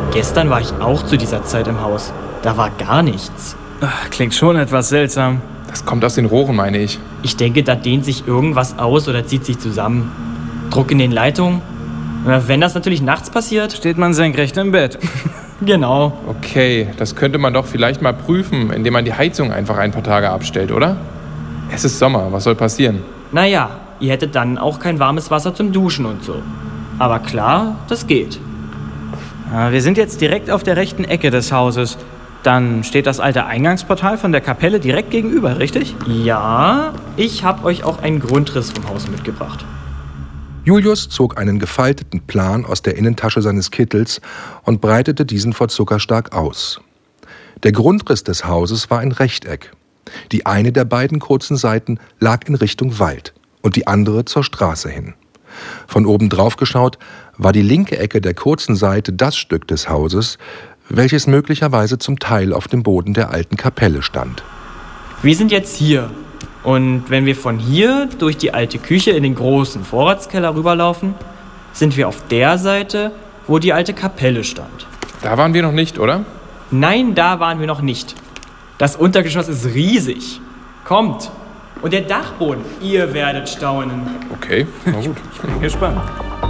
Gestern war ich auch zu dieser Zeit im Haus. Da war gar nichts. Klingt schon etwas seltsam. Das kommt aus den Rohren, meine ich. Ich denke, da dehnt sich irgendwas aus oder zieht sich zusammen. Druck in den Leitungen. Wenn das natürlich nachts passiert. Steht man senkrecht im Bett. Genau. Okay, das könnte man doch vielleicht mal prüfen, indem man die Heizung einfach ein paar Tage abstellt, oder? Es ist Sommer, was soll passieren? Naja, ihr hättet dann auch kein warmes Wasser zum Duschen und so. Aber klar, das geht. Wir sind jetzt direkt auf der rechten Ecke des Hauses. Dann steht das alte Eingangsportal von der Kapelle direkt gegenüber, richtig? Ja, ich habe euch auch einen Grundriss vom Haus mitgebracht. Julius zog einen gefalteten Plan aus der Innentasche seines Kittels und breitete diesen vor Zuckerstark aus. Der Grundriss des Hauses war ein Rechteck. Die eine der beiden kurzen Seiten lag in Richtung Wald und die andere zur Straße hin. Von oben drauf geschaut war die linke Ecke der kurzen Seite das Stück des Hauses, welches möglicherweise zum Teil auf dem Boden der alten Kapelle stand. Wir sind jetzt hier. Und wenn wir von hier durch die alte Küche in den großen Vorratskeller rüberlaufen, sind wir auf der Seite, wo die alte Kapelle stand. Da waren wir noch nicht, oder? Nein, da waren wir noch nicht. Das Untergeschoss ist riesig. Kommt. Und der Dachboden, ihr werdet staunen. Okay, na gut. Ich bin gespannt.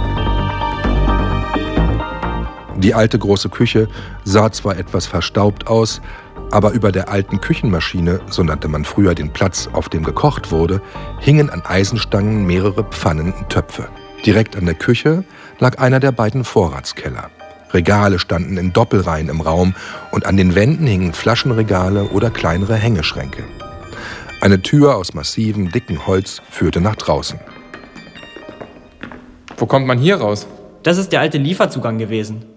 Die alte große Küche sah zwar etwas verstaubt aus, aber über der alten Küchenmaschine, so nannte man früher den Platz, auf dem gekocht wurde, hingen an Eisenstangen mehrere Pfannen und Töpfe. Direkt an der Küche lag einer der beiden Vorratskeller. Regale standen in Doppelreihen im Raum und an den Wänden hingen Flaschenregale oder kleinere Hängeschränke. Eine Tür aus massivem, dicken Holz führte nach draußen. Wo kommt man hier raus? Das ist der alte Lieferzugang gewesen.